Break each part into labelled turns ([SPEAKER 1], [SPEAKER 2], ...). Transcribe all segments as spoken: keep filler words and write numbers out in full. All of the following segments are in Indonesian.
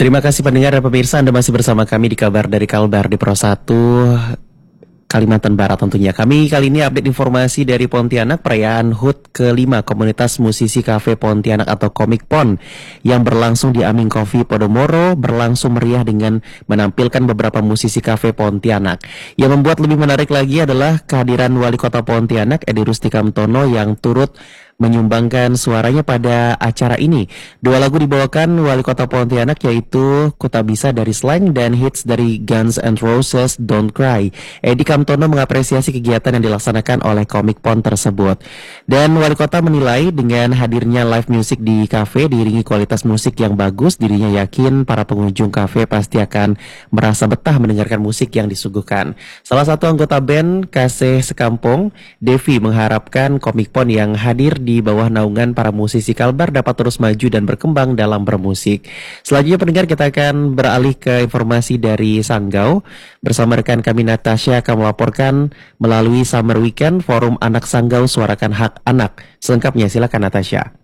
[SPEAKER 1] Terima kasih pendengar dan pemirsa, Anda masih bersama kami di Kabar dari Kalbar di Pro satu Kalimantan Barat tentunya. Kami kali ini update informasi dari Pontianak, perayaan H U T kelima Komunitas Musisi Cafe Pontianak atau Komik Pon yang berlangsung di Aming Coffee Podomoro berlangsung meriah dengan menampilkan beberapa musisi Cafe Pontianak. Yang membuat lebih menarik lagi adalah kehadiran Wali Kota Pontianak Edi Rustikamtono yang turut menyumbangkan suaranya pada acara ini. Dua lagu dibawakan Wali Kota Pontianak yaitu Ku Tak Bisa dari Slang dan hits dari Guns N' Roses Don't Cry. Edi Kamtono mengapresiasi kegiatan yang dilaksanakan oleh Komik Pon tersebut. Dan Wali Kota menilai dengan hadirnya live music di kafe diiringi kualitas musik yang bagus, dirinya yakin para pengunjung kafe pasti akan merasa betah mendengarkan musik yang disuguhkan. Salah satu anggota band Kasih Sekampung, Devi, mengharapkan Komik Pon yang hadir di bawah naungan para musisi Kalbar dapat terus maju dan berkembang dalam bermusik. Selanjutnya pendengar, kita akan beralih ke informasi dari Sanggau. Bersama rekan kami Natasha akan melaporkan melalui Summer Weekend Forum Anak Sanggau Suarakan Hak Anak. Selengkapnya silakan Natasha.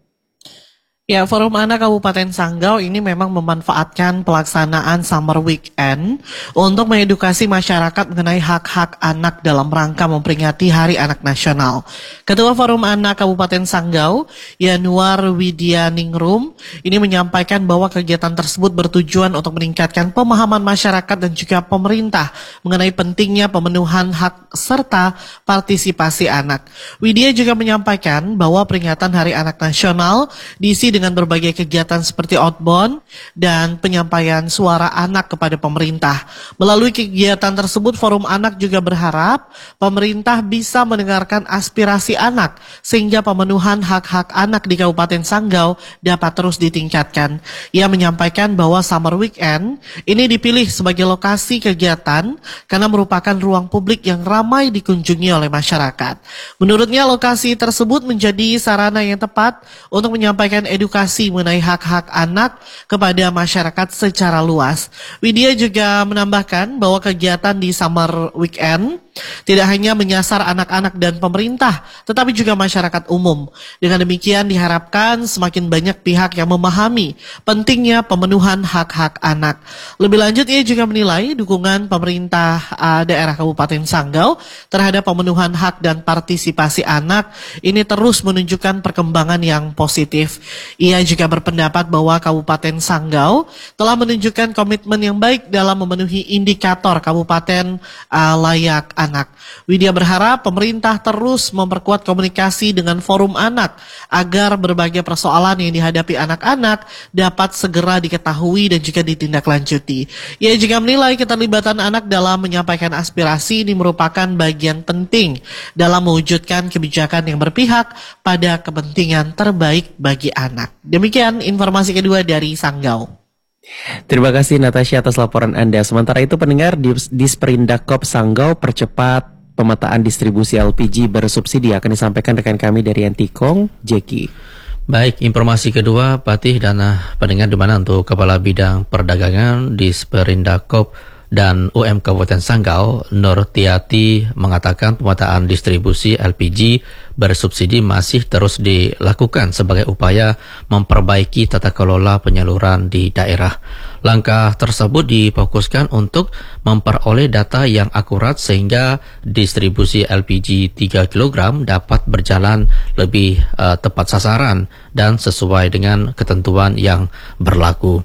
[SPEAKER 2] Ya, Forum Anak Kabupaten Sanggau ini memang memanfaatkan pelaksanaan Summer Weekend untuk mengedukasi masyarakat mengenai hak-hak anak dalam rangka memperingati Hari Anak Nasional. Ketua Forum Anak Kabupaten Sanggau, Yanuar Widyaningrum, ini menyampaikan bahwa kegiatan tersebut bertujuan untuk meningkatkan pemahaman masyarakat dan juga pemerintah mengenai pentingnya pemenuhan hak serta partisipasi anak. Widya juga menyampaikan bahwa peringatan Hari Anak Nasional diisi dengan berbagai kegiatan seperti outbound dan penyampaian suara anak kepada pemerintah. Melalui kegiatan tersebut, Forum Anak juga berharap pemerintah bisa mendengarkan aspirasi anak sehingga pemenuhan hak-hak anak di Kabupaten Sanggau dapat terus ditingkatkan. Ia menyampaikan bahwa Summer Weekend ini dipilih sebagai lokasi kegiatan karena merupakan ruang publik yang ramai dikunjungi oleh masyarakat. Menurutnya, lokasi tersebut menjadi sarana yang tepat untuk menyampaikan edukasi edukasi mengenai hak-hak anak kepada masyarakat secara luas. Widya juga menambahkan bahwa kegiatan di Summer Weekend tidak hanya menyasar anak-anak dan pemerintah, tetapi juga masyarakat umum. Dengan demikian diharapkan semakin banyak pihak yang memahami pentingnya pemenuhan hak-hak anak. Lebih lanjut, ia juga menilai dukungan pemerintah uh, daerah Kabupaten Sanggau terhadap pemenuhan hak dan partisipasi anak ini terus menunjukkan perkembangan yang positif. Ia juga berpendapat bahwa Kabupaten Sanggau telah menunjukkan komitmen yang baik dalam memenuhi indikator Kabupaten uh, layak anak. Widya berharap pemerintah terus memperkuat komunikasi dengan Forum Anak agar berbagai persoalan yang dihadapi anak-anak dapat segera diketahui dan juga ditindaklanjuti. Ia juga menilai keterlibatan anak dalam menyampaikan aspirasi ini merupakan bagian penting dalam mewujudkan kebijakan yang berpihak pada kepentingan terbaik bagi anak. Demikian informasi kedua dari Sanggau.
[SPEAKER 1] Terima kasih Natasha atas laporan Anda. Sementara itu pendengar, di Disperindak Sanggau percepat pemetaan distribusi L P G bersubsidi akan disampaikan rekan kami dari Antikong, Jeki.
[SPEAKER 3] Baik, informasi kedua, Patih dan pendengar di mana untuk Kepala Bidang Perdagangan Disperindak dan U M Kabupaten Sanggau, Nur Tiati, mengatakan pemetaan distribusi L P G bersubsidi masih terus dilakukan sebagai upaya memperbaiki tata kelola penyaluran di daerah. Langkah tersebut difokuskan untuk memperoleh data yang akurat sehingga distribusi L P G tiga kilogram dapat berjalan lebih uh, tepat sasaran dan sesuai dengan ketentuan yang berlaku.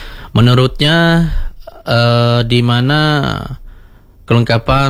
[SPEAKER 3] Menurutnya, Uh, di mana kelengkapan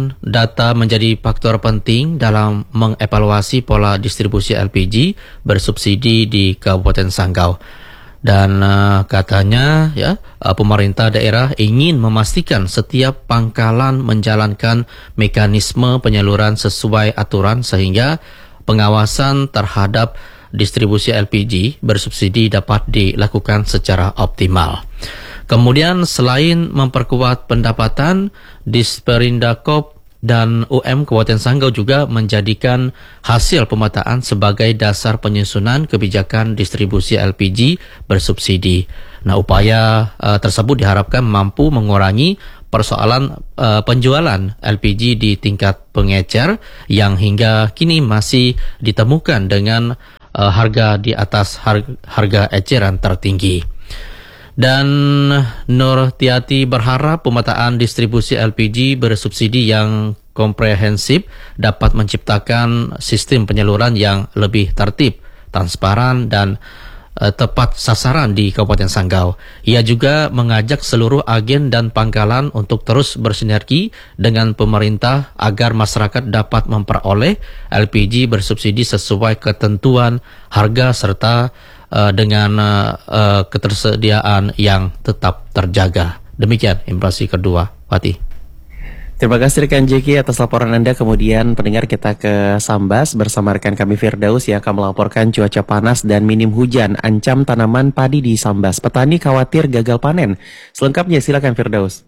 [SPEAKER 3] data menjadi faktor penting dalam mengevaluasi pola distribusi L P G bersubsidi di Kabupaten Sanggau. Dan uh, katanya ya uh, pemerintah daerah ingin memastikan setiap pangkalan menjalankan mekanisme penyaluran sesuai aturan sehingga pengawasan terhadap distribusi L P G bersubsidi dapat dilakukan secara optimal. Kemudian selain memperkuat pendapatan, Disperindakop dan U M Kabupaten Sanggau juga menjadikan hasil pemetaan sebagai dasar penyusunan kebijakan distribusi L P G bersubsidi. Nah, upaya uh, tersebut diharapkan mampu mengurangi persoalan uh, penjualan L P G di tingkat pengecer yang hingga kini masih ditemukan dengan uh, harga di atas harga, harga eceran tertinggi. Dan Nur Tiati berharap pemetaan distribusi L P G bersubsidi yang komprehensif dapat menciptakan sistem penyaluran yang lebih tertib, transparan, dan uh, tepat sasaran di Kabupaten Sanggau. Ia juga mengajak seluruh agen dan pangkalan untuk terus bersinergi dengan pemerintah agar masyarakat dapat memperoleh L P G bersubsidi sesuai ketentuan harga serta Uh, dengan uh, uh, ketersediaan yang tetap terjaga. Demikian informasi kedua, Fatih.
[SPEAKER 1] Terima kasih rekan Jeki atas laporan Anda. Kemudian pendengar, kita ke Sambas bersama rekan kami Firdaus yang akan melaporkan cuaca panas dan minim hujan ancam tanaman padi di Sambas. Petani khawatir gagal panen. Selengkapnya silakan Firdaus.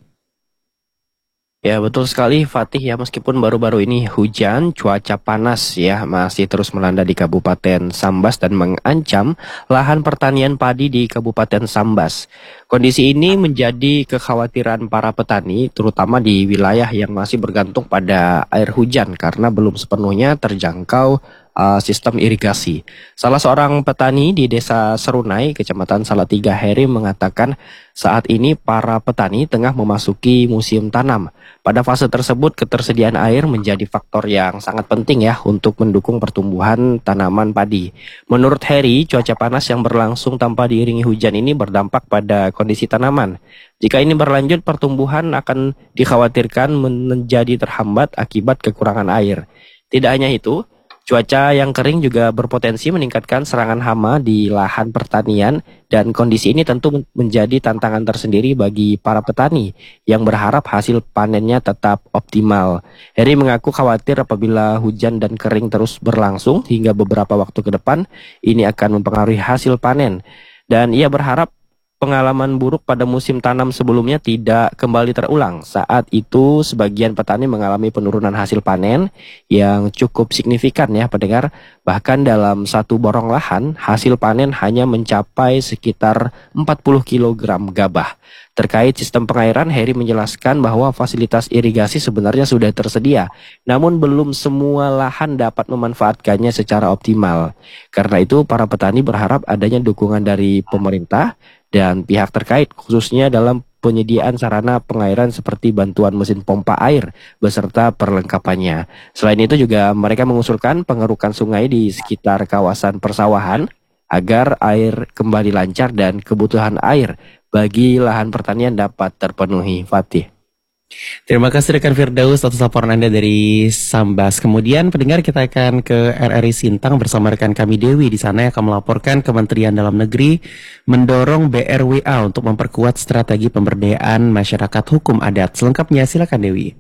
[SPEAKER 4] Ya, betul sekali Fatih ya, meskipun baru-baru ini hujan, cuaca panas ya masih terus melanda di Kabupaten Sambas dan mengancam lahan pertanian padi di Kabupaten Sambas. Kondisi ini menjadi kekhawatiran para petani, terutama di wilayah yang masih bergantung pada air hujan karena belum sepenuhnya terjangkau uh, sistem irigasi. Salah seorang petani di Desa Serunai, Kecamatan Salatiga, Heri, mengatakan saat ini para petani tengah memasuki musim tanam. Pada fase tersebut, ketersediaan air menjadi faktor yang sangat penting ya untuk mendukung pertumbuhan tanaman padi. Menurut Heri, cuaca panas yang berlangsung tanpa diiringi hujan ini berdampak pada kondisi tanaman. Jika ini berlanjut, pertumbuhan akan dikhawatirkan menjadi terhambat akibat kekurangan air. Tidak hanya itu, cuaca yang kering juga berpotensi meningkatkan serangan hama di lahan pertanian, dan kondisi ini tentu menjadi tantangan tersendiri bagi para petani yang berharap hasil panennya tetap optimal. Heri mengaku khawatir apabila hujan dan kering terus berlangsung hingga beberapa waktu ke depan, ini akan mempengaruhi hasil panen. Dan ia berharap pengalaman buruk pada musim tanam sebelumnya tidak kembali terulang. Saat itu sebagian petani mengalami penurunan hasil panen yang cukup signifikan ya pendengar. Bahkan dalam satu borong lahan hasil panen hanya mencapai sekitar empat puluh kilogram gabah. Terkait sistem pengairan, Heri menjelaskan bahwa fasilitas irigasi sebenarnya sudah tersedia, namun belum semua lahan dapat memanfaatkannya secara optimal. Karena itu para petani berharap adanya dukungan dari pemerintah dan pihak terkait, khususnya dalam penyediaan sarana pengairan seperti bantuan mesin pompa air beserta perlengkapannya. Selain itu juga mereka mengusulkan pengerukan sungai di sekitar kawasan persawahan agar air kembali lancar dan kebutuhan air bagi lahan pertanian dapat terpenuhi. Fatih.
[SPEAKER 1] Terima kasih rekan Firdaus atas laporan Anda dari Sambas. Kemudian pendengar, kita akan ke R R I Sintang bersama rekan kami Dewi. Di sana yang akan melaporkan Kementerian Dalam Negeri mendorong B R W A untuk memperkuat strategi pemberdayaan masyarakat hukum adat. Selengkapnya silakan Dewi.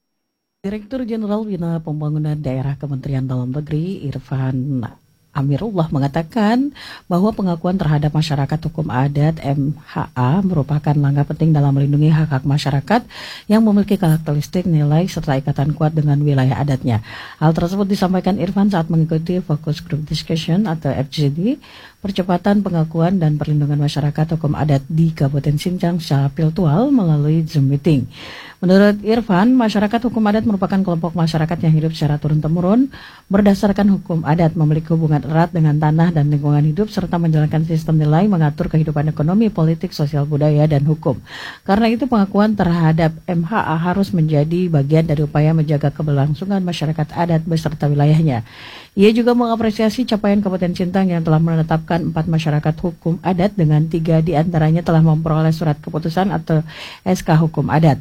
[SPEAKER 5] Direktur Jenderal Bina Pembangunan Daerah Kementerian Dalam Negeri Irfan Amirullah mengatakan bahwa pengakuan terhadap masyarakat hukum adat M H A merupakan langkah penting dalam melindungi hak-hak masyarakat yang memiliki karakteristik, nilai, serta ikatan kuat dengan wilayah adatnya. Hal tersebut disampaikan Irfan saat mengikuti Focus Group Discussion atau F G D, percepatan pengakuan dan perlindungan masyarakat hukum adat di Kabupaten Sintang secara virtual melalui Zoom meeting. Menurut Irfan, masyarakat hukum adat merupakan kelompok masyarakat yang hidup secara turun-temurun berdasarkan hukum adat, memiliki hubungan erat dengan tanah dan lingkungan hidup, serta menjalankan sistem nilai mengatur kehidupan ekonomi, politik, sosial, budaya, dan hukum. Karena itu pengakuan terhadap M H A harus menjadi bagian dari upaya menjaga keberlangsungan masyarakat adat beserta wilayahnya. Ia juga mengapresiasi capaian Kabupaten Sintang yang telah menetapkan empat masyarakat hukum adat dengan tiga diantaranya telah memperoleh surat keputusan atau S K hukum adat.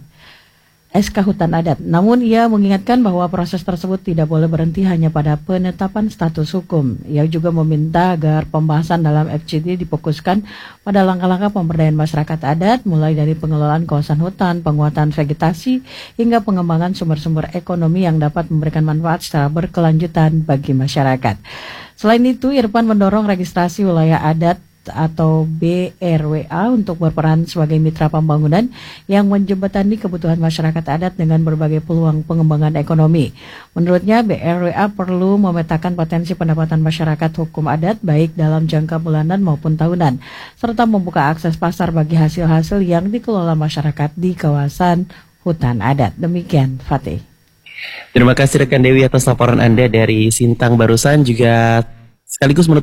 [SPEAKER 5] S K Hutan Adat. Namun ia mengingatkan bahwa proses tersebut tidak boleh berhenti hanya pada penetapan status hukum. Ia juga meminta agar pembahasan dalam F C D difokuskan pada langkah-langkah pemberdayaan masyarakat adat, mulai dari pengelolaan kawasan hutan, penguatan vegetasi, hingga pengembangan sumber-sumber ekonomi yang dapat memberikan manfaat secara berkelanjutan bagi masyarakat. Selain itu, Irfan mendorong registrasi wilayah adat atau B R W A untuk berperan sebagai mitra pembangunan yang menjembatani kebutuhan masyarakat adat dengan berbagai peluang pengembangan ekonomi. Menurutnya, B R W A perlu memetakan potensi pendapatan masyarakat hukum adat baik dalam jangka bulanan maupun tahunan, serta membuka akses pasar bagi hasil-hasil yang dikelola masyarakat di kawasan hutan adat. Demikian, Fatih.
[SPEAKER 1] Terima kasih rekan Dewi atas laporan Anda dari Sintang barusan, juga sekaligus menutup